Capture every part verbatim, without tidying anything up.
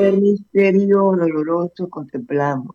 El misterio doloroso contemplamos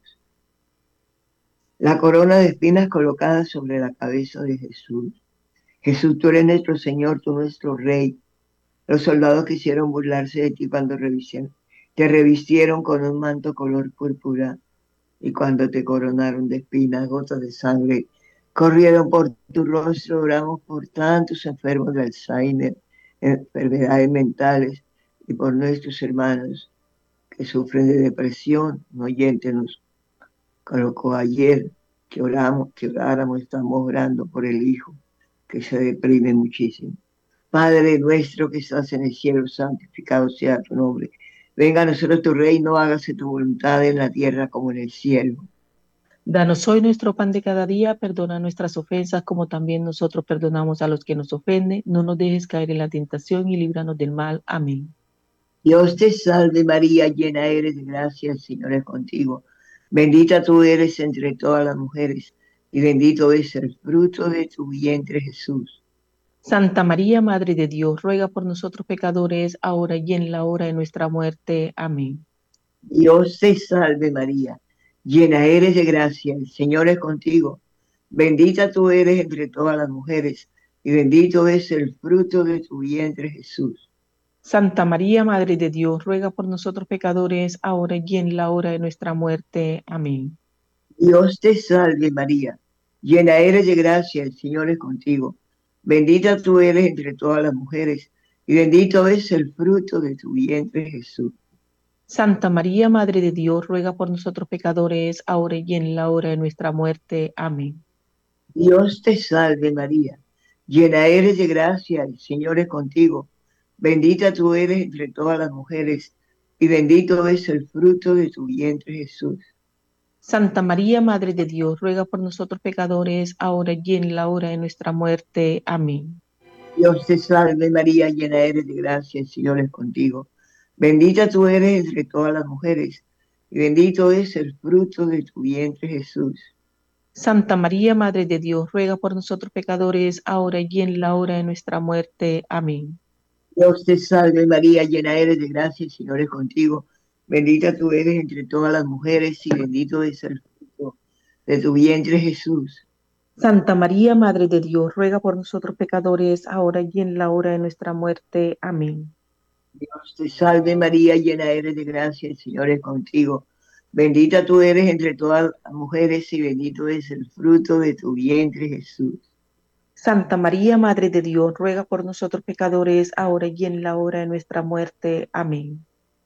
la corona de espinas colocada sobre la cabeza de Jesús. Jesús, tú eres nuestro Señor, tú nuestro Rey. Los soldados quisieron burlarse de ti cuando revistieron. Te revistieron con un manto color púrpura y cuando te coronaron de espinas, gotas de sangre corrieron por tu rostro. Oramos por tantos enfermos de Alzheimer, enfermedades mentales y por nuestros hermanos que sufren de depresión. Un oyente nos colocó ayer que oramos, que oráramos, estamos orando por el hijo que se deprime muchísimo. Padre nuestro que estás en el cielo, santificado sea tu nombre. Venga a nosotros tu reino, hágase tu voluntad en la tierra como en el cielo. Danos hoy nuestro pan de cada día, perdona nuestras ofensas como también nosotros perdonamos a los que nos ofenden. No nos dejes caer en la tentación y líbranos del mal. Amén. Dios te salve María, llena eres de gracia, el Señor es contigo. Bendita tú eres entre todas las mujeres y bendito es el fruto de tu vientre Jesús. Santa María, Madre de Dios, ruega por nosotros pecadores, ahora y en la hora de nuestra muerte. Amén. Dios te salve María, llena eres de gracia, el Señor es contigo. Bendita tú eres entre todas las mujeres y bendito es el fruto de tu vientre Jesús. Santa María, Madre de Dios, ruega por nosotros pecadores, ahora y en la hora de nuestra muerte. Amén. Dios te salve María, llena eres de gracia, el Señor es contigo. Bendita tú eres entre todas las mujeres y bendito es el fruto de tu vientre Jesús. Santa María, Madre de Dios, ruega por nosotros pecadores, ahora y en la hora de nuestra muerte. Amén. Dios te salve María, llena eres de gracia, el Señor es contigo. Bendita tú eres entre todas las mujeres y bendito es el fruto de tu vientre Jesús. Santa María, Madre de Dios, ruega por nosotros pecadores, ahora y en la hora de nuestra muerte. Amén. Dios te salve María, llena eres de gracia, el Señor es contigo. Bendita tú eres entre todas las mujeres y bendito es el fruto de tu vientre Jesús. Santa María, Madre de Dios, ruega por nosotros pecadores, ahora y en la hora de nuestra muerte. Amén. Dios te salve María, llena eres de gracia, el Señor es contigo. Bendita tú eres entre todas las mujeres y bendito es el fruto de tu vientre Jesús. Santa María, Madre de Dios, ruega por nosotros pecadores, ahora y en la hora de nuestra muerte. Amén. Dios te salve María, llena eres de gracia, el Señor es contigo. Bendita tú eres entre todas las mujeres y bendito es el fruto de tu vientre Jesús. Santa María, Madre de Dios, ruega por nosotros pecadores, ahora y en la hora de nuestra muerte. Amén.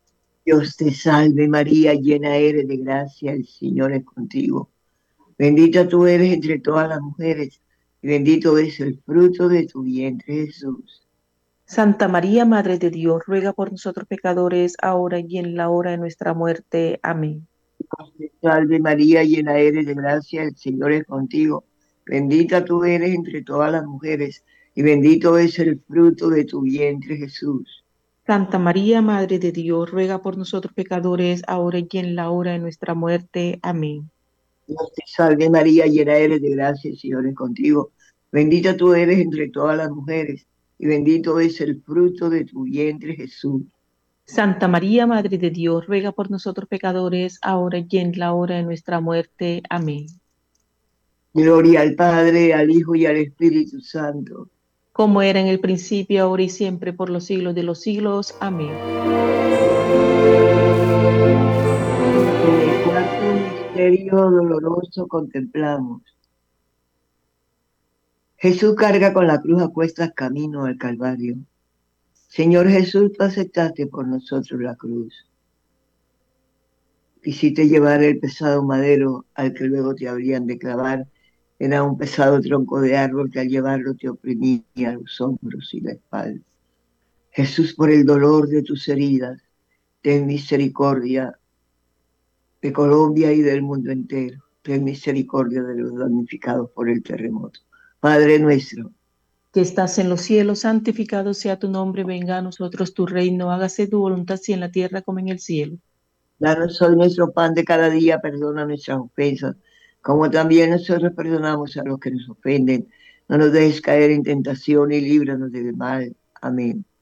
Dios te salve María, llena eres de gracia, el Señor es contigo. Bendita tú eres entre todas las mujeres y bendito es el fruto de tu vientre Jesús. Santa María, Madre de Dios, ruega por nosotros pecadores, ahora y en la hora de nuestra muerte. Amén. Dios te salve María, llena eres de gracia, el Señor es contigo. Bendita tú eres entre todas las mujeres y bendito es el fruto de tu vientre Jesús. Santa María, Madre de Dios, ruega por nosotros pecadores, ahora y en la hora de nuestra muerte. Amén. Dios te salve María, llena eres de gracia, el Señor es contigo. Bendita tú eres entre todas las mujeres y bendito es el fruto de tu vientre Jesús. Santa María, Madre de Dios, ruega por nosotros pecadores, ahora y en la hora de nuestra muerte. Amén. Gloria al Padre, al Hijo y al Espíritu Santo. Como era en el principio, ahora y siempre, por los siglos de los siglos. Amén. En el cuarto misterio doloroso contemplamos. Jesús carga con la cruz a cuestas camino al Calvario. Señor Jesús, tú aceptaste por nosotros la cruz. Quisiste llevar el pesado madero al que luego te habrían de clavar. Era un pesado tronco de árbol que al llevarlo te oprimía los hombros y la espalda. Jesús, por el dolor de tus heridas, ten misericordia de Colombia y del mundo entero. Ten misericordia de los damnificados por el terremoto. Padre nuestro, Que estás en los cielos, santificado sea tu nombre, venga a nosotros tu reino, hágase tu voluntad así en la tierra como en el cielo. danos hoy nuestro pan de cada día, perdona nuestras ofensas, como también nosotros perdonamos a los que nos ofenden. No nos dejes caer en tentación y líbranos del mal. Amén.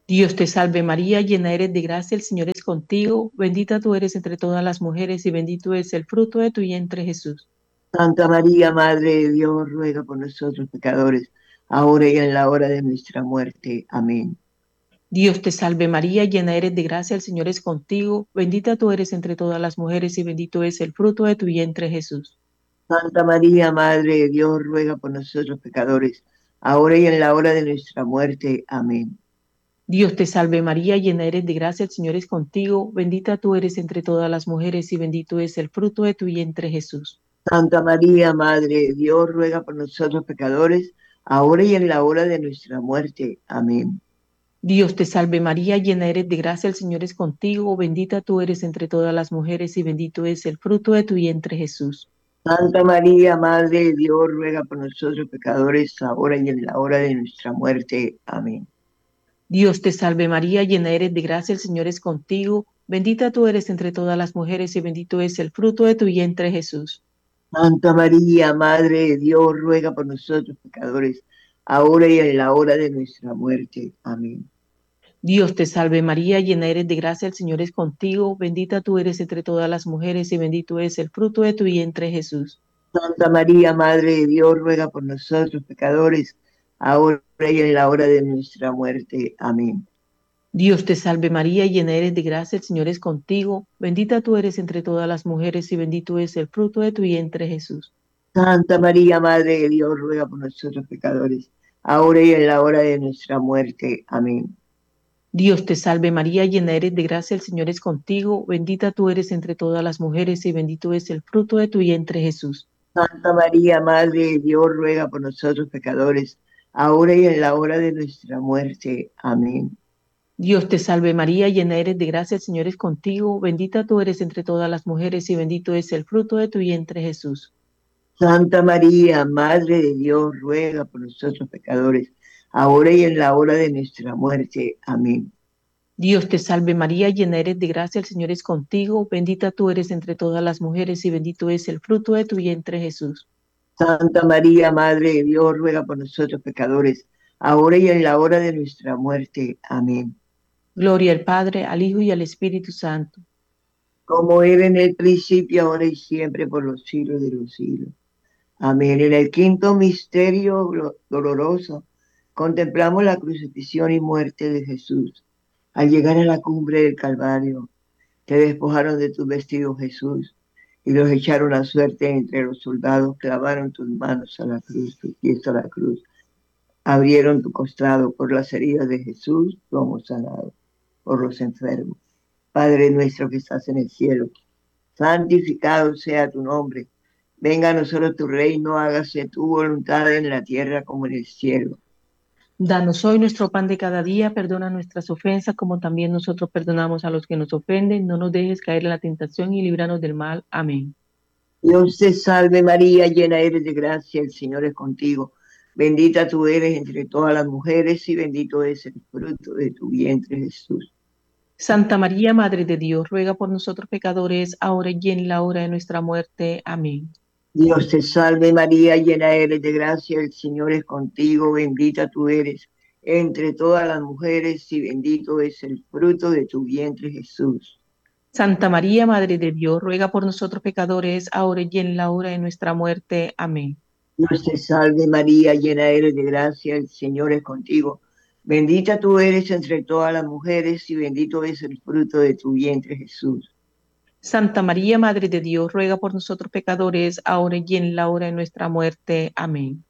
Dios te salve María, llena eres de gracia, el Señor es contigo, bendita tú eres entre todas las mujeres y bendito es el fruto de tu vientre Jesús. Santa María, Madre de Dios, ruega por nosotros pecadores, ahora y en la hora de nuestra muerte. Amén. Dios te salve María, llena eres de gracia, el Señor es contigo, bendita tú eres entre todas las mujeres y bendito es el fruto de tu vientre Jesús. Santa María, Madre de Dios, ruega por nosotros pecadores, ahora y en la hora de nuestra muerte. Amén. Dios te salve María, llena eres de gracia, el Señor es contigo, bendita tú eres entre todas las mujeres y bendito es el fruto de tu vientre Jesús. Santa María, Madre de Dios, ruega por nosotros pecadores, ahora y en la hora de nuestra muerte. Amén. Dios te salve María, llena eres de gracia, el Señor es contigo, bendita tú eres entre todas las mujeres y bendito es el fruto de tu vientre Jesús. Santa María, Madre de Dios, ruega por nosotros pecadores, ahora y en la hora de nuestra muerte. Amén. Dios te salve María, llena eres de gracia, el Señor es contigo, bendita tú eres entre todas las mujeres y bendito es el fruto de tu vientre Jesús. Santa María, Madre de Dios, ruega por nosotros pecadores, ahora y en la hora de nuestra muerte. Amén. Dios te salve María, llena eres de gracia, el Señor es contigo, bendita tú eres entre todas las mujeres y bendito es el fruto de tu vientre Jesús. Santa María, Madre de Dios, ruega por nosotros pecadores, ahora y en la hora de nuestra muerte. Amén. Dios te salve María, llena eres de gracia, el Señor es contigo, bendita tú eres entre todas las mujeres y bendito es el fruto de tu vientre Jesús. Santa María, Madre de Dios, ruega por nosotros pecadores, ahora y en la hora de nuestra muerte. Amén. Dios te salve María, llena eres de gracia, el Señor es contigo, bendita tú eres entre todas las mujeres y bendito es el fruto de tu vientre Jesús. Santa María, Madre de Dios, ruega por nosotros pecadores, ahora y en la hora de nuestra muerte. Amén. Dios te salve María, llena eres de gracia, el Señor es contigo, bendita tú eres entre todas las mujeres y bendito es el fruto de tu vientre Jesús. Santa María, Madre de Dios, ruega por nosotros pecadores, ahora y en la hora de nuestra muerte. Amén. Dios te salve María, llena eres de gracia, el Señor es contigo, bendita tú eres entre todas las mujeres y bendito es el fruto de tu vientre Jesús. Santa María, Madre de Dios, ruega por nosotros pecadores, ahora y en la hora de nuestra muerte. Amén. Gloria al Padre, al Hijo y al Espíritu Santo. Como era en el principio, ahora y siempre, por los siglos de los siglos. Amén. En el quinto misterio doloroso, contemplamos la crucifixión y muerte de Jesús. Al llegar a la cumbre del Calvario, te despojaron de tus vestidos, Jesús, y los echaron a suerte entre los soldados, clavaron tus manos a la cruz, tus pies a la cruz, abrieron tu costado. Por las heridas de Jesús somos sanados, por los enfermos. Padre nuestro que estás en el cielo, santificado sea tu nombre. Venga a nosotros tu reino, hágase tu voluntad en la tierra como en el cielo. Danos hoy nuestro pan de cada día, perdona nuestras ofensas como también nosotros perdonamos a los que nos ofenden. No nos dejes caer en la tentación y líbranos del mal. Amén. Dios te salve María, llena eres de gracia, el Señor es contigo. Bendita tú eres entre todas las mujeres y bendito es el fruto de tu vientre, Jesús. Santa María, Madre de Dios, ruega por nosotros pecadores, ahora y en la hora de nuestra muerte. Amén. Dios te salve María, llena eres de gracia, el Señor es contigo, bendita tú eres entre todas las mujeres y bendito es el fruto de tu vientre, Jesús. Santa María, Madre de Dios, ruega por nosotros pecadores, ahora y en la hora de nuestra muerte. Amén. Dios te salve María, llena eres de gracia, el Señor es contigo. Bendita tú eres entre todas las mujeres y bendito es el fruto de tu vientre, Jesús. Santa María, Madre de Dios, ruega por nosotros pecadores, ahora y en la hora de nuestra muerte. Amén.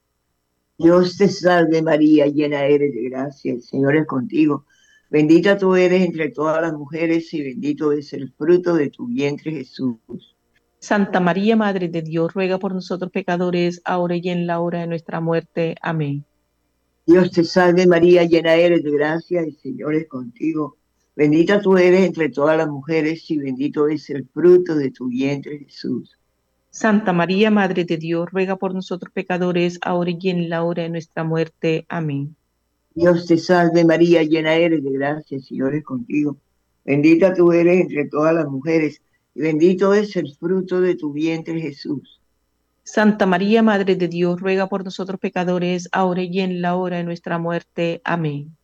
Dios te salve María, llena eres de gracia, el Señor es contigo. Bendita tú eres entre todas las mujeres y bendito es el fruto de tu vientre, Jesús. Santa María, Madre de Dios, ruega por nosotros pecadores, ahora y en la hora de nuestra muerte. Amén. Dios te salve María, llena eres de gracia, el Señor es contigo. Bendita tú eres entre todas las mujeres y bendito es el fruto de tu vientre, Jesús. Santa María, Madre de Dios, ruega por nosotros pecadores, ahora y en la hora de nuestra muerte. Amén. Dios te salve María, llena eres de gracia, el Señor es contigo. Bendita tú eres entre todas las mujeres y bendito es el fruto de tu vientre, Jesús. Santa María, Madre de Dios, ruega por nosotros pecadores, ahora y en la hora de nuestra muerte. Amén.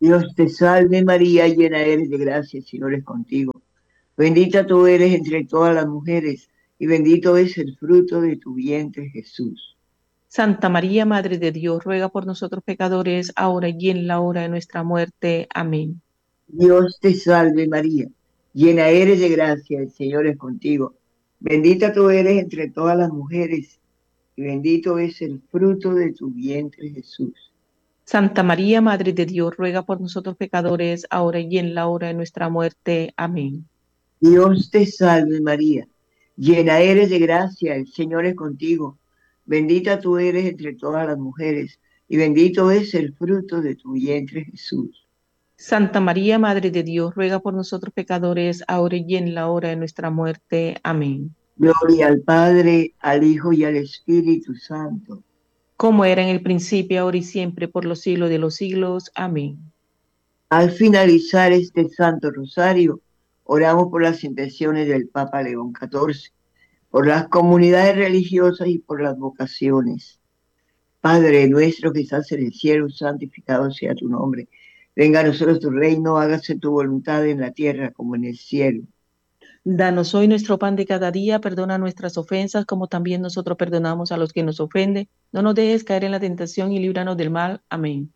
Dios te salve María, llena eres de gracia, el Señor es contigo. Bendita tú eres entre todas las mujeres, y bendito es el fruto de tu vientre, Jesús. Santa María, Madre de Dios, ruega por nosotros pecadores, ahora y en la hora de nuestra muerte. Amén. Dios te salve María, llena eres de gracia, el Señor es contigo. Bendita tú eres entre todas las mujeres, y bendito es el fruto de tu vientre, Jesús. Santa María, Madre de Dios, ruega por nosotros pecadores, ahora y en la hora de nuestra muerte. Amén. Dios te salve María, llena eres de gracia, el Señor es contigo. Bendita tú eres entre todas las mujeres, y bendito es el fruto de tu vientre, Jesús. Santa María, Madre de Dios, ruega por nosotros pecadores, ahora y en la hora de nuestra muerte. Amén. Gloria al Padre, al Hijo y al Espíritu Santo. Como era en el principio, ahora y siempre, por los siglos de los siglos. Amén. Al finalizar este Santo Rosario, oramos por las intenciones del Papa León catorce, por las comunidades religiosas y por las vocaciones. Padre nuestro que estás en el cielo, santificado sea tu nombre. Venga a nosotros tu reino, hágase tu voluntad en la tierra como en el cielo. Danos hoy nuestro pan de cada día, perdona nuestras ofensas, como también nosotros perdonamos a los que nos ofenden. No nos dejes caer en la tentación y líbranos del mal. Amén.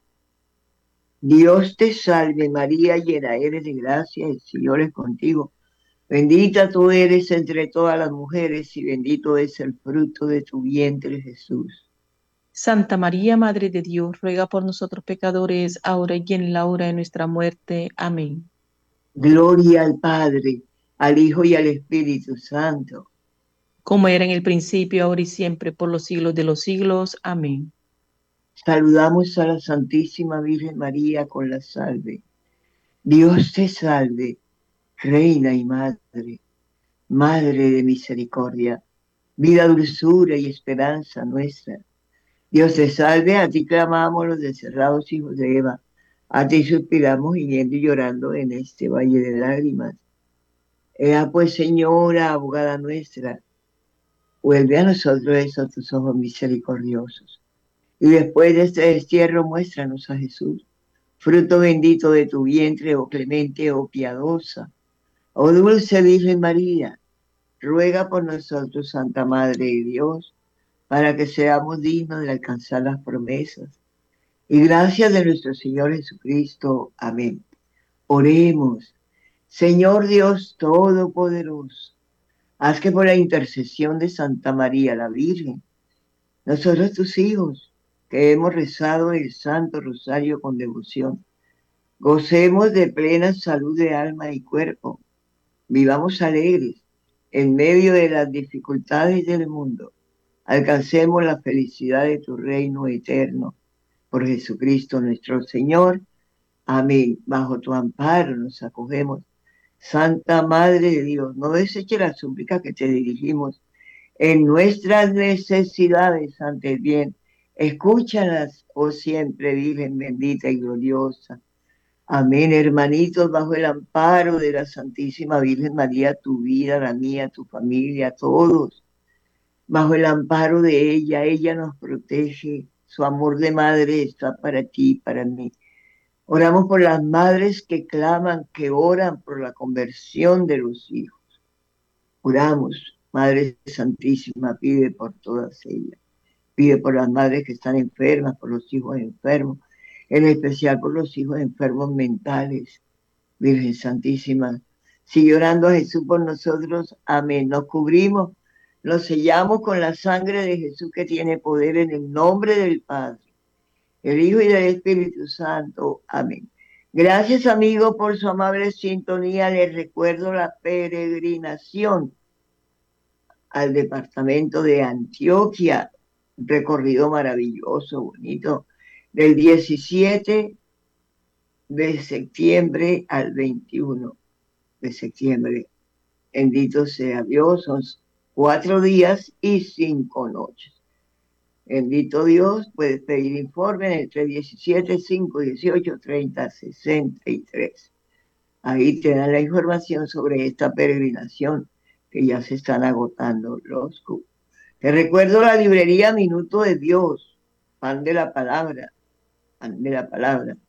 Dios te salve María, llena eres de gracia, el Señor es contigo. Bendita tú eres entre todas las mujeres y bendito es el fruto de tu vientre, Jesús. Santa María, Madre de Dios, ruega por nosotros pecadores, ahora y en la hora de nuestra muerte. Amén. Gloria al Padre, al Hijo y al Espíritu Santo. Como era en el principio, ahora y siempre, por los siglos de los siglos. Amén. Saludamos a la Santísima Virgen María con la salve. Dios te salve, Reina y Madre, Madre de misericordia, vida, dulzura y esperanza nuestra. Dios te salve, a ti clamamos los desterrados hijos de Eva, a ti suspiramos gimiendo y llorando en este valle de lágrimas. Ea pues, Señora, abogada nuestra, vuelve a nosotros esos tus ojos misericordiosos. Y después de este destierro, muéstranos a Jesús, fruto bendito de tu vientre, oh clemente, oh piadosa. Oh dulce Virgen María, ruega por nosotros, Santa Madre de Dios, para que seamos dignos de alcanzar las promesas. Y gracias de nuestro Señor Jesucristo. Amén. Oremos. Señor Dios Todopoderoso, haz que por la intercesión de Santa María la Virgen, nosotros tus hijos, que hemos rezado el Santo Rosario con devoción, gocemos de plena salud de alma y cuerpo, vivamos alegres en medio de las dificultades del mundo, alcancemos la felicidad de tu reino eterno. Por Jesucristo nuestro Señor. Amén. Bajo tu amparo nos acogemos. Santa Madre de Dios, no deseche la súplica que te dirigimos en nuestras necesidades ante el bien. Escúchalas, oh siempre Virgen bendita y gloriosa. Amén, hermanitos, bajo el amparo de la Santísima Virgen María, tu vida, la mía, tu familia, todos, bajo el amparo de ella, ella nos protege, su amor de madre está para ti, para mí. Oramos por las madres que claman, que oran por la conversión de los hijos. Oramos, Madre Santísima, pide por todas ellas. Pide por las madres que están enfermas, por los hijos enfermos, en especial por los hijos enfermos mentales. Virgen Santísima, sigue orando a Jesús por nosotros. Amén. Nos cubrimos, nos sellamos con la sangre de Jesús que tiene poder en el nombre del Padre, el Hijo y del Espíritu Santo. Amén. Gracias, amigos, por su amable sintonía. Les recuerdo la peregrinación al departamento de Antioquia. Un recorrido maravilloso, bonito, del diecisiete de septiembre al veintiuno de septiembre. Bendito sea Dios, son cuatro días y cinco noches. Bendito Dios, puedes pedir informe en el tres diecisiete, cinco dieciocho, treinta sesenta y tres. Ahí te dan la información sobre esta peregrinación que ya se están agotando los cupos. Te recuerdo la librería Minuto de Dios, pan de la palabra, pan de la palabra.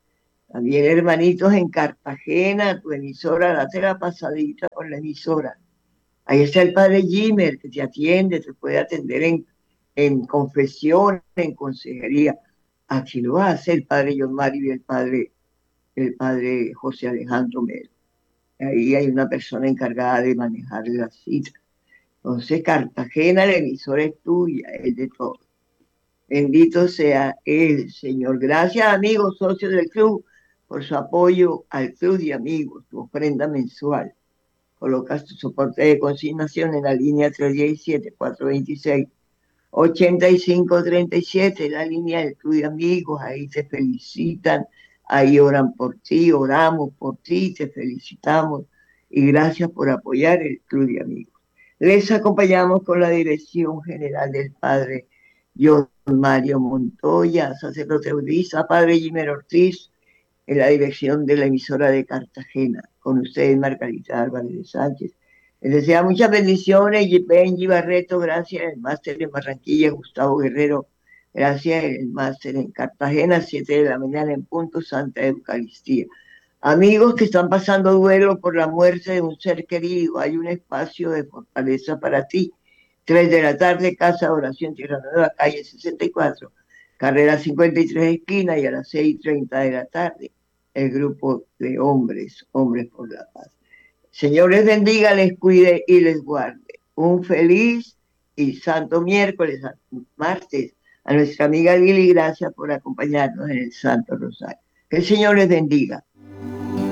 También hermanitos en Cartagena, tu emisora, date la pasadita por la emisora. Ahí está el padre Jimmer, que te atiende, te puede atender en, en confesión, en consejería. Aquí lo hace el padre John Mario y el padre, el padre José Alejandro Melo. Ahí hay una persona encargada de manejar la cita. Entonces, Cartagena, la emisora es tuya, es de todos. Bendito sea el Señor. Gracias, amigos, socios del club, por su apoyo al club de amigos, tu ofrenda mensual. Colocas tu soporte de consignación en la línea tres diecisiete, cuatro veintiséis, ochenta y cinco treinta y siete, la línea del club de amigos. Ahí te felicitan, ahí oran por ti, oramos por ti, te felicitamos y gracias por apoyar el club de amigos. Les acompañamos con la dirección general del Padre John Mario Montoya, sacerdote budista, Padre Jimmer Ortiz, en la dirección de la emisora de Cartagena. Con ustedes, Margarita Álvarez de Sánchez. Les desea muchas bendiciones, Benji Barreto, gracias, el máster en Barranquilla, Gustavo Guerrero, gracias, el máster en Cartagena, siete de la mañana en punto, Santa Eucaristía. Amigos que están pasando duelo por la muerte de un ser querido, hay un espacio de fortaleza para ti. Tres de la tarde, Casa de Oración Tierra Nueva, calle sesenta y cuatro, carrera cincuenta y tres esquina, y a las seis y treinta de la tarde, el grupo de hombres, hombres por la paz. Señor les bendiga, les cuide y les guarde. Un feliz y santo miércoles, martes. A nuestra amiga Lili, gracias por acompañarnos en el Santo Rosario. Que el Señor les bendiga.